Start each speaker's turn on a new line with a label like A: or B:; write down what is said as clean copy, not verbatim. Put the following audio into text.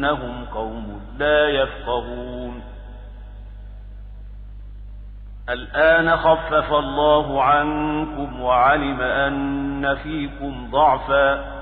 A: إنهم قوم لا يفقهون. الآن خفف الله عنكم وعلم أن فيكم ضعفا